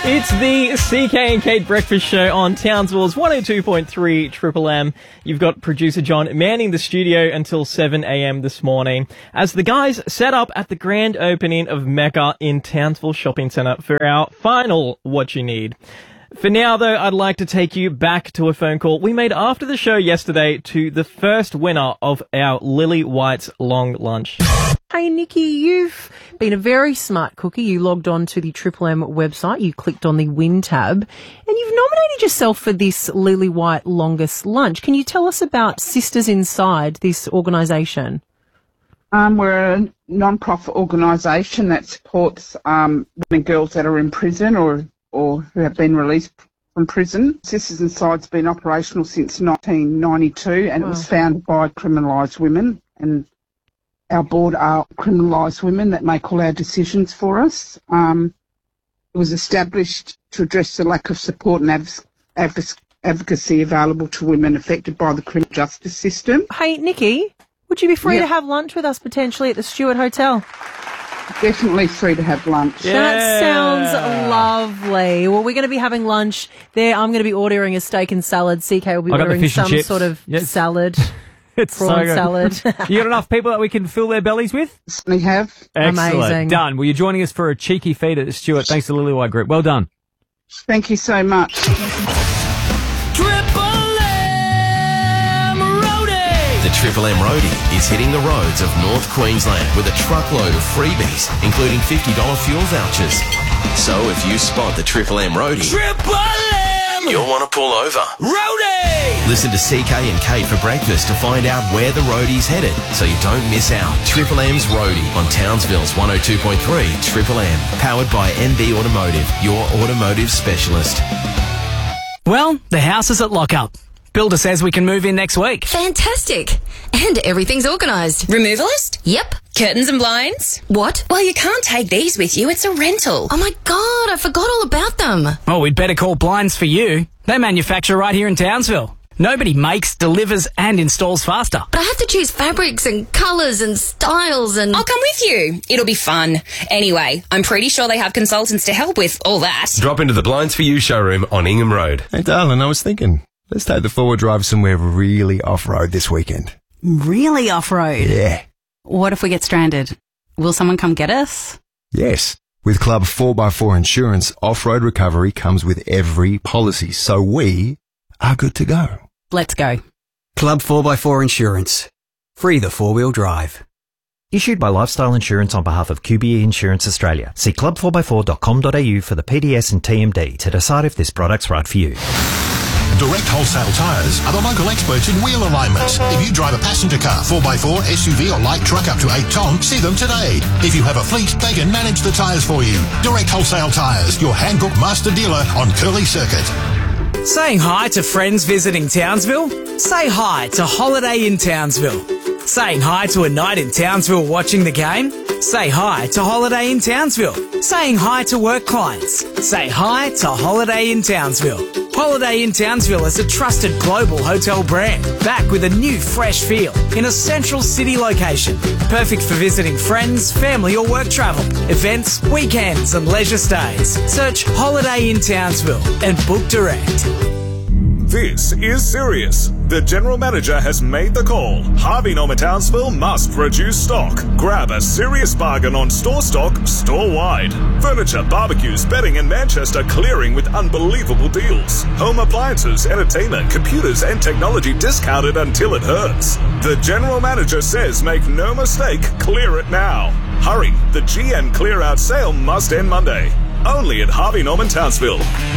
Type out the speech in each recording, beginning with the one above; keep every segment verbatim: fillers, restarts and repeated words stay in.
It's the C K and Kate Breakfast Show on Townsville's one oh two point three Triple M. You've got producer John manning the studio until seven a.m. this morning as the guys set up at the grand opening of Mecca in Townsville Shopping Centre for our final What You Need. For now, though, I'd like to take you back to a phone call we made after the show yesterday to the first winner of our Lily White's Long Lunch. Hey, Nikki, you've been a very smart cookie. You logged on to the Triple M website, you clicked on the Win tab, and you've nominated yourself for this Lily White Longest Lunch. Can you tell us about Sisters Inside, this organisation? Um, we're a non-profit organisation that supports um, women and girls that are in prison or or who have been released from prison. Sisters Inside's been operational since nineteen ninety-two, and wow. It was founded by criminalised women, and our board are criminalised women that make all our decisions for us. Um, it was established to address the lack of support and adv- adv- advocacy available to women affected by the criminal justice system. Hey, Nikki, would you be free yeah. to have lunch with us potentially at the Stewart Hotel? Definitely free to have lunch. Yeah. That sounds lovely. Well, we're going to be having lunch there. I'm going to be ordering a steak and salad. C K will be I got ordering the fish and some chips. sort of Yes. salad. It's prawn so good. salad. You got enough people that we can fill their bellies with? We have. Excellent. Amazing. Done. Well, you're joining us for a cheeky feed at the Stewart. Thanks to Lily White Group. Well done. Thank you so much. Triple M Roadie. The Triple M Roadie is hitting the roads of North Queensland with a truckload of freebies, including fifty dollars fuel vouchers. So if you spot the Triple M Roadie, Triple M, you'll want to pull over. Roadie! Listen to C K and Kate for breakfast to find out where the roadie's headed, so you don't miss out. Triple M's Roadie on Townsville's one oh two point three Triple M, powered by M B Automotive, your automotive specialist. Well, the house is at lockup. Builder says we can move in next week. Fantastic. And everything's organised. Removalist? Yep. Curtains and blinds? What? Well, you can't take these with you. It's a rental. Oh my God, I forgot all about them. Oh, we'd better call Blinds for You. They manufacture right here in Townsville. Nobody makes, delivers and installs faster. But I have to choose fabrics and colours and styles and... I'll come with you. It'll be fun. Anyway, I'm pretty sure they have consultants to help with all that. Drop into the Blinds for You showroom on Ingham Road. Hey, darling, I was thinking, let's take the four-wheel drive somewhere really off-road this weekend. Really off-road? Yeah. What if we get stranded? Will someone come get us? Yes. With Club four by four Insurance, off-road recovery comes with every policy, so we are good to go. Let's go. Club four by four Insurance. Free the four-wheel drive. Issued by Lifestyle Insurance on behalf of Q B E Insurance Australia. See club four by four dot com dot a u for the P D S and T M D to decide if this product's right for you. Direct Wholesale Tyres are the local experts in wheel alignments. If you drive a passenger car, four by four, S U V or light truck up to eight tonne, see them today. If you have a fleet, they can manage the tyres for you. Direct Wholesale Tyres, your handbook master dealer on Curly Circuit. Saying hi to friends visiting Townsville? Say hi to Holiday in Townsville. Saying hi to a night in Townsville watching the game? Say hi to Holiday in Townsville. Saying hi to work clients? Say hi to Holiday in Townsville. Holiday in Townsville is a trusted global hotel brand, back with a new fresh feel in a central city location. Perfect for visiting friends, family or work travel, events, weekends and leisure stays. Search Holiday in Townsville and book direct. This is serious. The general manager has made the call. Harvey Norman Townsville must reduce stock. Grab a serious bargain on store stock store-wide. Furniture, barbecues, bedding and Manchester clearing with unbelievable deals. Home appliances, entertainment, computers and technology discounted until it hurts. The general manager says make no mistake, clear it now. Hurry, the G M clear out sale must end Monday. Only at Harvey Norman Townsville.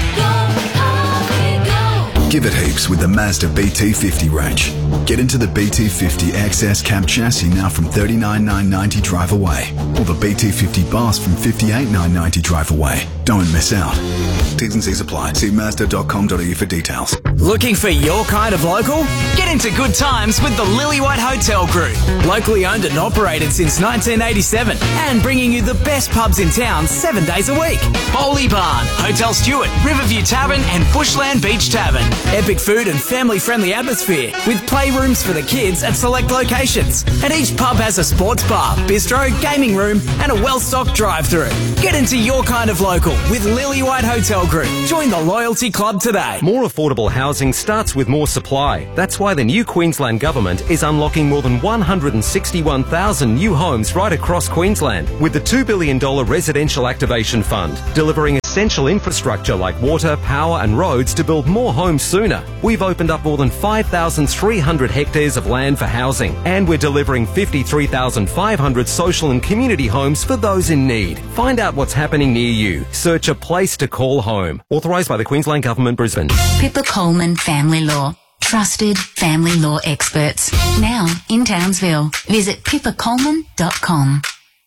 Give it heaps with the Mazda B T fifty range. Get into the B T fifty X S cab chassis now from thirty-nine thousand nine hundred ninety drive away, or the B T fifty Boss from fifty-eight thousand nine hundred ninety drive away. Don't miss out. T's and C's apply. See mazda dot com dot a u for details. Looking for your kind of local? Get into good times with the Lily White Hotel Group. Locally owned and operated since nineteen eighty-seven and bringing you the best pubs in town seven days a week. Bowley Barn, Hotel Stewart, Riverview Tavern and Bushland Beach Tavern. Epic food and family-friendly atmosphere with playrooms for the kids at select locations. And each pub has a sports bar, bistro, gaming room and a well-stocked drive-through. Get into your kind of local with Lillywhite Hotel Group. Join the Loyalty Club today. More affordable housing starts with more supply. That's why the new Queensland Government is unlocking more than one hundred sixty-one thousand new homes right across Queensland with the two billion dollars Residential Activation Fund, delivering essential infrastructure like water, power and roads to build more homes sooner. We've opened up more than five thousand three hundred hectares of land for housing, and we're delivering fifty-three thousand five hundred social and community homes for those in need. Find out what's happening near you. Search a place to call home. Authorised by the Queensland Government, Brisbane. Pippa Coleman Family Law. Trusted family law experts. Now in Townsville. Visit pippa coleman dot com.